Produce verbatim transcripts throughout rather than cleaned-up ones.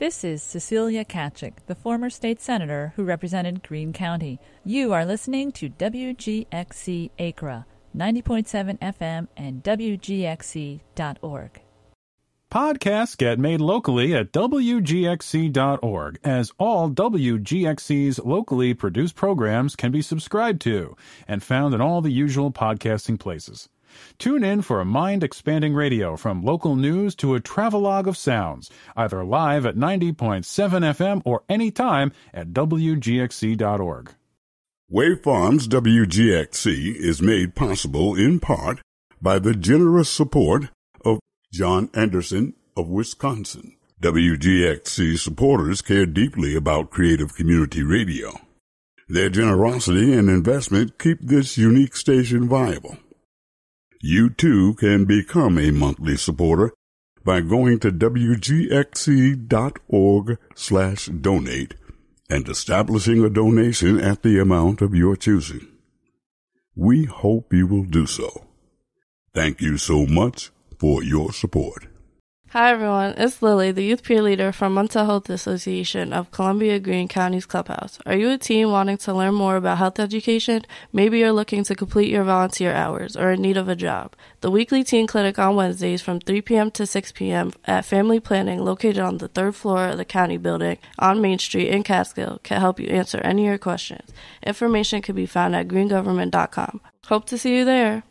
This is Cecilia Kachik, the former state senator who represented Greene County. You are listening to W G X C Acra, ninety point seven F M and W G X C dot org. Podcasts get made locally at W G X C dot org, as all W G X C's locally produced programs can be subscribed to and found in all the usual podcasting places. Tune in for a mind-expanding radio from local news to a travelogue of sounds, either live at ninety point seven F M or anytime at W G X C dot org. Wave Farms W G X C is made possible in part by the generous support of John Anderson of Wisconsin. W G X C supporters care deeply about creative community radio. Their generosity and investment keep this unique station viable. You too can become a monthly supporter by going to W G X C dot org slash donate and establishing a donation at the amount of your choosing. We hope you will do so. Thank you so much for your support. Hi everyone, it's Lily, the youth peer leader from Mental Health Association of Columbia Greene County's Clubhouse. Are you a teen wanting to learn more about health education? Maybe you're looking to complete your volunteer hours or in need of a job. The weekly teen clinic on Wednesdays from three p.m. to six p.m. at Family Planning, located on the third floor of the county building on Main Street in Catskill, can help you answer any of your questions. Information can be found at green government dot com. Hope to see you there.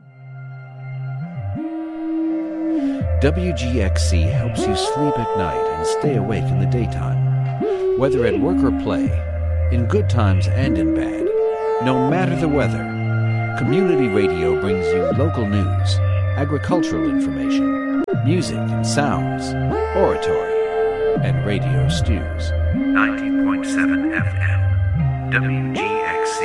W G X C helps you sleep at night and stay awake in the daytime. Whether at work or play, in good times and in bad, no matter the weather, community radio brings you local news, agricultural information, music and sounds, oratory, and radio stews. ninety point seven F M, W G X C.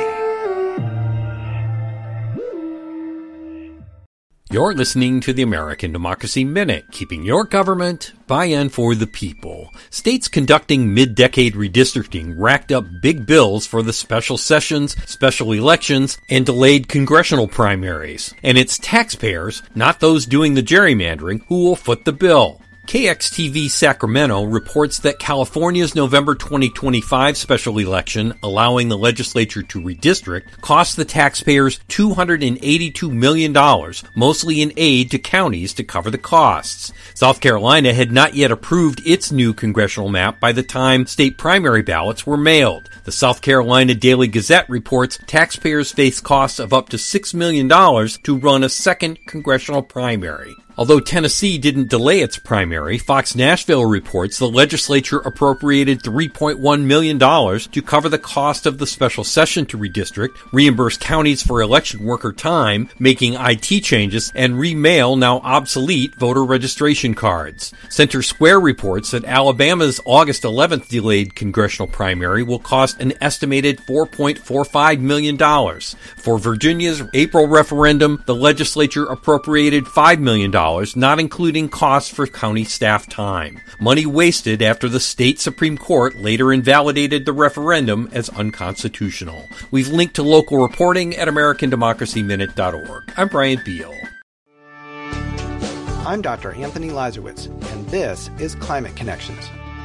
You're listening to the American Democracy Minute, keeping your government by and for the people. States conducting mid-decade redistricting racked up big bills for the special sessions, special elections, and delayed congressional primaries. And it's taxpayers, not those doing the gerrymandering, who will foot the bill. K X T V Sacramento reports that California's November twenty twenty-five special election, allowing the legislature to redistrict, cost the taxpayers two hundred eighty-two million dollars, mostly in aid to counties to cover the costs. South Carolina had not yet approved its new congressional map by the time state primary ballots were mailed. The South Carolina Daily Gazette reports taxpayers face costs of up to six million dollars to run a second congressional primary. Although Tennessee didn't delay its primary, Fox Nashville reports the legislature appropriated three point one million dollars to cover the cost of the special session to redistrict, reimburse counties for election worker time, making I T changes, and remail now obsolete voter registration cards. Center Square reports that Alabama's August eleventh delayed congressional primary will cost an estimated four point four five million dollars. For Virginia's April referendum, the legislature appropriated five million dollars. Not including costs for county staff time. Money wasted after the state Supreme Court later invalidated the referendum as unconstitutional. We've linked to local reporting at American Democracy Minute dot org. I'm Brian Beal. I'm Doctor Anthony Lazarowitz, and this is Climate Connections.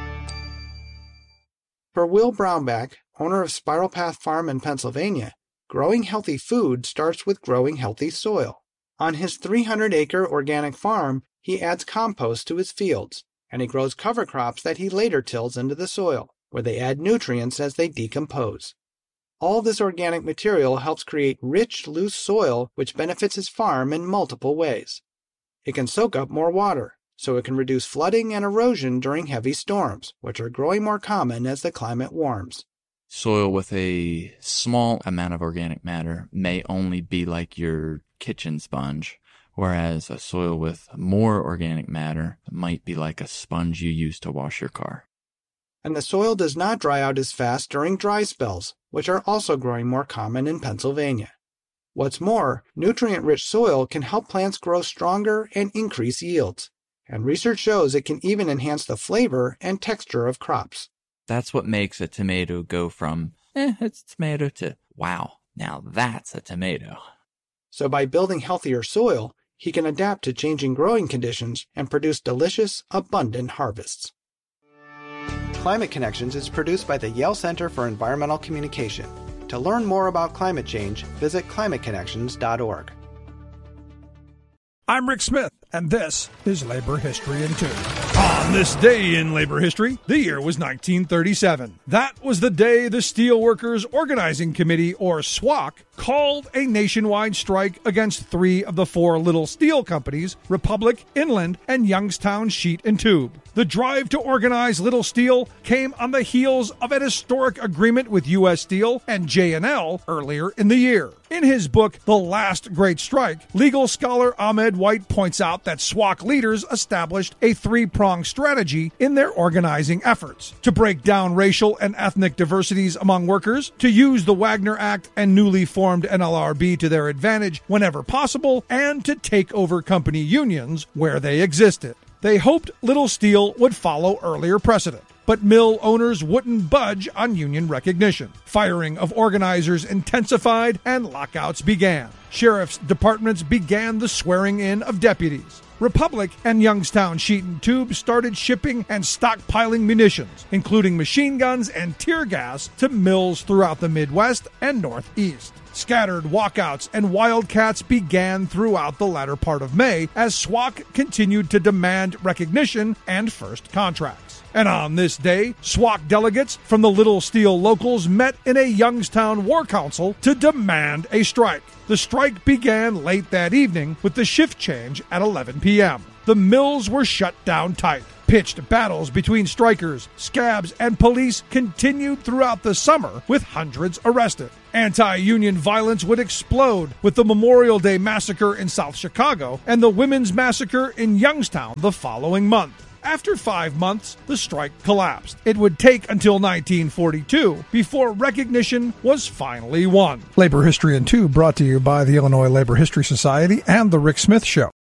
For Will Brownback, owner of Spiral Path Farm in Pennsylvania, growing healthy food starts with growing healthy soil. On his three hundred acre organic farm, he adds compost to his fields, and he grows cover crops that he later tills into the soil, where they add nutrients as they decompose. All this organic material helps create rich, loose soil which benefits his farm in multiple ways. It can soak up more water, so it can reduce flooding and erosion during heavy storms, which are growing more common as the climate warms. Soil with a small amount of organic matter may only be like your kitchen sponge, whereas a soil with more organic matter might be like a sponge you use to wash your car. And the soil does not dry out as fast during dry spells, which are also growing more common in Pennsylvania. What's more, nutrient-rich soil can help plants grow stronger and increase yields, and research shows it can even enhance the flavor and texture of crops. That's what makes a tomato go from, eh, it's a tomato to, wow, now that's a tomato. So by building healthier soil, he can adapt to changing growing conditions and produce delicious, abundant harvests. Climate Connections is produced by the Yale Center for Environmental Communication. To learn more about climate change, visit climate connections dot org. I'm Rick Smith, and this is Labor History in Two. On this day in labor history, the year was nineteen thirty-seven. That was the day the Steelworkers Organizing Committee, or S W O C, called a nationwide strike against three of the four little steel companies, Republic, Inland, and Youngstown Sheet and Tube. The drive to organize Little Steel came on the heels of an historic agreement with U S Steel and J and L earlier in the year. In his book, The Last Great Strike, legal scholar Ahmed White points out that S W O C leaders established a three-pronged strategy in their organizing efforts: to break down racial and ethnic diversities among workers, to use the Wagner Act and newly formed N L R B to their advantage whenever possible, and to take over company unions where they existed. They hoped Little Steel would follow earlier precedent, but mill owners wouldn't budge on union recognition. Firing of organizers intensified and lockouts began. Sheriff's departments began the swearing in of deputies. Republic and Youngstown Sheet and Tube started shipping and stockpiling munitions, including machine guns and tear gas, to mills throughout the Midwest and Northeast. Scattered walkouts and wildcats began throughout the latter part of May as S W O C continued to demand recognition and first contracts. And on this day, S W O C delegates from the Little Steel locals met in a Youngstown War Council to demand a strike. The strike began late that evening with the shift change at eleven p.m. The mills were shut down tight. Pitched battles between strikers, scabs, and police continued throughout the summer, with hundreds arrested. Anti-union violence would explode with the Memorial Day Massacre in South Chicago and the Women's Massacre in Youngstown the following month. After five months, the strike collapsed. It would take until nineteen forty-two before recognition was finally won. Labor History in Two brought to you by the Illinois Labor History Society and The Rick Smith Show.